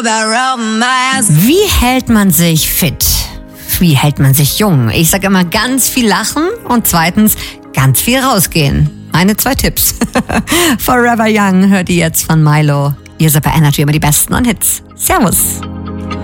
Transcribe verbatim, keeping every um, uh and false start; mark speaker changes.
Speaker 1: Wie hält man sich fit? Wie hält man sich jung? Ich sage immer ganz viel lachen und zweitens ganz viel rausgehen. Meine zwei Tipps. Forever Young hört ihr jetzt von Milo. Ihr seid bei Energy immer die Besten und Hits. Servus.